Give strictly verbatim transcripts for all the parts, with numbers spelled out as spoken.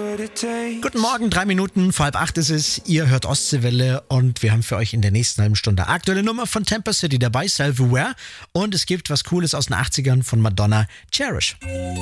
Guten Morgen, drei Minuten, vor halb acht ist es. Ihr hört Ostseewelle und wir haben für euch in der nächsten halben Stunde aktuelle Nummer von Temper City dabei, Self-Aware. Und es gibt was Cooles aus den achtzigern von Madonna, Cherish.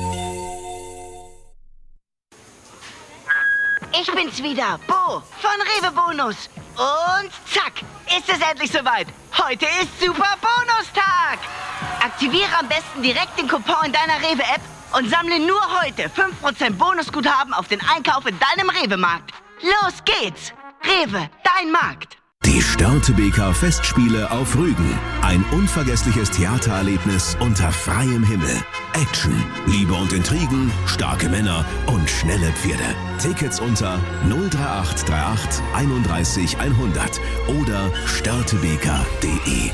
Ich bin's wieder, Bo von Rewe Bonus. Und zack, ist es endlich soweit. Heute ist Super Bonustag. Aktiviere am besten direkt den Coupon in deiner Rewe-App und sammle nur heute fünf Prozent Bonusguthaben auf den Einkauf in deinem Rewe-Markt. Los geht's. Rewe, dein Markt. Die Störtebeker Festspiele auf Rügen. Ein unvergessliches Theatererlebnis unter freiem Himmel. Action, Liebe und Intrigen, starke Männer und schnelle Pferde. Tickets unter null drei acht drei acht einunddreißig hundert oder störtebeker punkt de.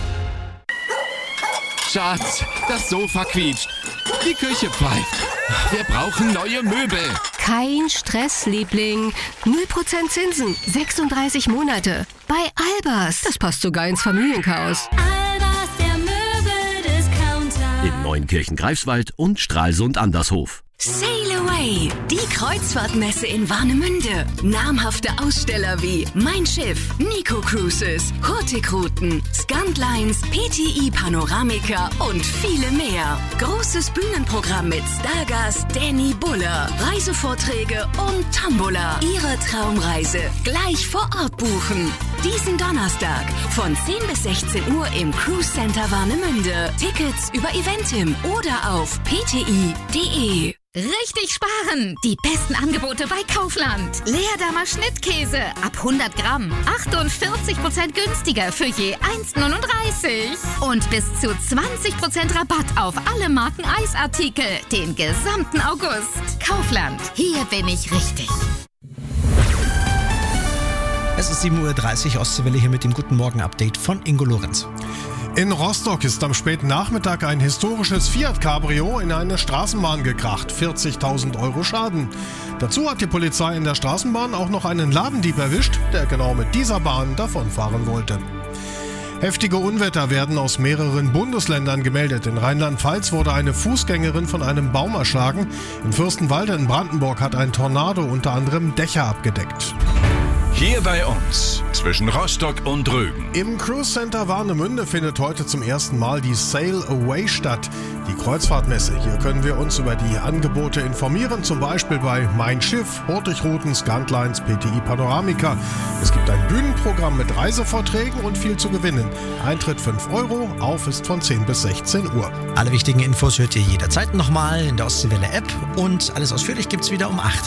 Schatz, das Sofa quietscht. Die Küche pfeift. Wir brauchen neue Möbel. Kein Stress, Liebling. null Prozent Zinsen, sechsunddreißig Monate. Bei Albers. Das passt sogar ins Familienchaos. Albers, der Möbeldiscounter. In Neunkirchen-Greifswald und Stralsund-Andershof. Sail Away, die Kreuzfahrtmesse in Warnemünde. Namhafte Aussteller wie Mein Schiff, Nico Cruises, Hurtigruten, Scantlines, P T I Panoramica und viele mehr. Großes Bühnenprogramm mit Stargast Danny Buller, Reisevorträge und Tombola. Ihre Traumreise gleich vor Ort buchen. Diesen Donnerstag von zehn bis sechzehn Uhr im Cruise Center Warnemünde. Tickets über Eventim oder auf p t i punkt de. Richtig sparen! Die besten Angebote bei Kaufland. Leerdammer Schnittkäse ab hundert Gramm. achtundvierzig Prozent günstiger für je eins neununddreißig. Und bis zu zwanzig Prozent Rabatt auf alle Marken Eisartikel. Den gesamten August. Kaufland. Hier bin ich richtig. Es ist sieben Uhr dreißig, Ostseewelle hier mit dem Guten Morgen-Update von Ingo Lorenz. In Rostock ist am späten Nachmittag ein historisches Fiat Cabrio in eine Straßenbahn gekracht. vierzigtausend Euro Schaden. Dazu hat die Polizei in der Straßenbahn auch noch einen Ladendieb erwischt, der genau mit dieser Bahn davonfahren wollte. Heftige Unwetter werden aus mehreren Bundesländern gemeldet. In Rheinland-Pfalz wurde eine Fußgängerin von einem Baum erschlagen. In Fürstenwalde in Brandenburg hat ein Tornado unter anderem Dächer abgedeckt. Hier bei uns, zwischen Rostock und Rügen. Im Cruise Center Warnemünde findet heute zum ersten Mal die Sail Away statt, die Kreuzfahrtmesse. Hier können wir uns über die Angebote informieren, zum Beispiel bei Mein Schiff, Hurtigruten, Scantlines, P T I Panoramica. Es gibt ein Bühnenprogramm mit Reisevorträgen und viel zu gewinnen. Eintritt fünf Euro, auf ist von zehn bis sechzehn Uhr. Alle wichtigen Infos hört ihr jederzeit nochmal in der Ostseewelle-App und alles ausführlich gibt's wieder um acht.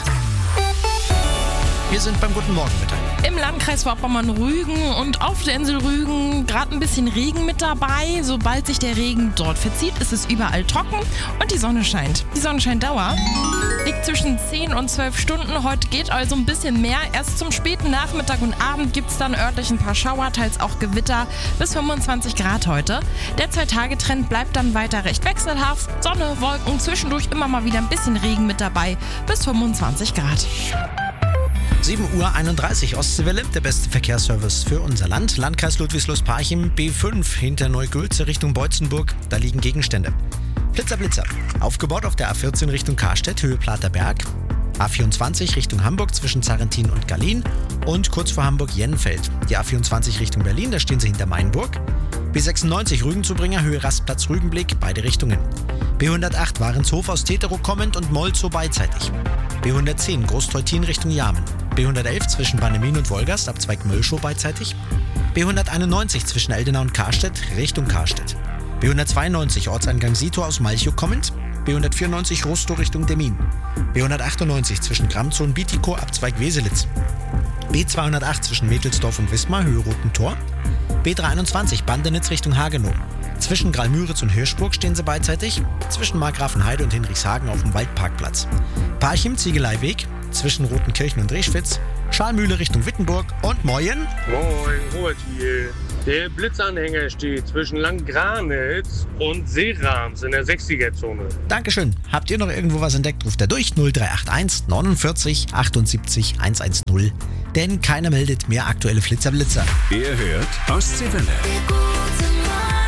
Wir sind beim Guten Morgen mit euch. Im Landkreis Vorpommern-Rügen und auf der Insel Rügen gerade ein bisschen Regen mit dabei. Sobald sich der Regen dort verzieht, ist es überall trocken und die Sonne scheint. Die Sonnenscheindauer liegt zwischen zehn und zwölf Stunden. Heute geht also ein bisschen mehr. Erst zum späten Nachmittag und Abend gibt es dann örtlich ein paar Schauer, teils auch Gewitter, bis fünfundzwanzig Grad heute. Der Zwei-Tage-Trend bleibt dann weiter recht wechselhaft. Sonne, Wolken, zwischendurch immer mal wieder ein bisschen Regen mit dabei, bis fünfundzwanzig Grad. sieben Uhr einunddreißig, Ostseewelle, der beste Verkehrsservice für unser Land. Landkreis Ludwigslust-Parchim, B fünf hinter Neugülze Richtung Beutzenburg, da liegen Gegenstände. Blitzer, Blitzer, aufgebaut auf der A vierzehn Richtung Karstedt, Höhe Platerberg. A vierundzwanzig Richtung Hamburg zwischen Zarrentin und Gallin und kurz vor Hamburg-Jennenfeld. Die A vierundzwanzig Richtung Berlin, da stehen sie hinter Mainburg. B sechsundneunzig Rügenzubringer, Höhe Rastplatz Rügenblick, beide Richtungen. B hundertacht Warenshof aus Teterow kommend und Molzow beidseitig. B hundertzehn Großteutin Richtung Jarmen. B hundertelf zwischen Bannemin und Wolgast, Abzweig Mölschow beidseitig. B hunderteinundneunzig zwischen Eldenau und Karstedt, Richtung Karstedt. B hundertzweiundneunzig Ortseingang Sito aus Malchow kommend. B hundertvierundneunzig Rostow Richtung Demmin. B hundertachtundneunzig zwischen Gramzow und Bietigkow, Abzweig Weselitz. B zweihundertacht zwischen Mädelsdorf und Wismar, Höhe Roten Tor. B dreiundzwanzig Bandenitz Richtung Hagenow. Zwischen Graal-Müritz und Hirschburg stehen sie beidseitig. Zwischen Markgrafenheide und Hinrichshagen auf dem Waldparkplatz. Parchim Ziegeleiweg zwischen Rotenkirchen und Reschwitz. Schalmühle Richtung Wittenburg und Moin. Moin, Robert hier. Der Blitzanhänger steht zwischen Langgranitz und Seerams in der sechziger-Zone. Dankeschön. Habt ihr noch irgendwo was entdeckt? Ruft er durch null drei acht eins neunundvierzig achtundsiebzig hundertzehn. Denn keiner meldet mehr aktuelle Flitzer-Blitzer. Ihr hört Ostseewelle. Guten Morgen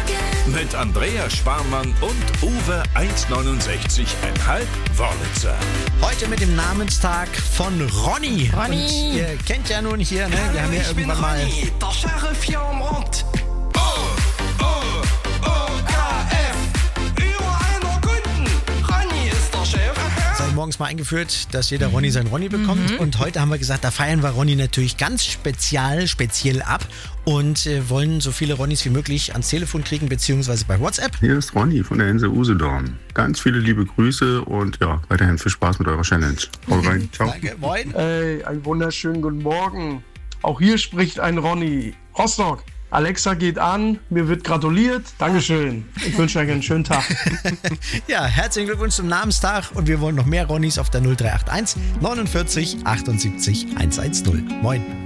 mit Andrea Sparmann und Uwe eins neunundsechzig Komma fünf Wörlitzer. Heute mit dem Namenstag von Ronny. Ronny. Und ihr kennt ja nun hier, ne? Wir haben ja irgendwann mal... Der Sheriff hier am Ort. Oh, oh, oh, K F. Über einer Kunden. Ronny ist der Chef. Seit morgens mal eingeführt, dass jeder Ronny sein Ronny bekommt. Mhm. Und heute haben wir gesagt, da feiern wir Ronny natürlich ganz spezial, speziell ab und äh, wollen so viele Ronnys wie möglich ans Telefon kriegen, beziehungsweise bei WhatsApp. Hier ist Ronny von der Insel Usedorn. Ganz viele liebe Grüße und ja, weiterhin viel Spaß mit eurer Challenge. Haut rein, ciao. Danke, moin. Hey, einen wunderschönen guten Morgen. Auch hier spricht ein Ronny. Rostock. Alexa geht an, mir wird gratuliert. Dankeschön. Ich wünsche euch einen schönen Tag. Ja, herzlichen Glückwunsch zum Namenstag und wir wollen noch mehr Ronnys auf der null drei acht eins neunundvierzig achtundsiebzig hundertzehn. Moin.